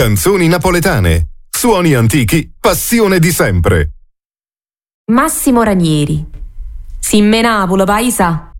Canzoni napoletane. Suoni antichi, passione di sempre. Massimo Ranieri. Simmenapolo, paisa.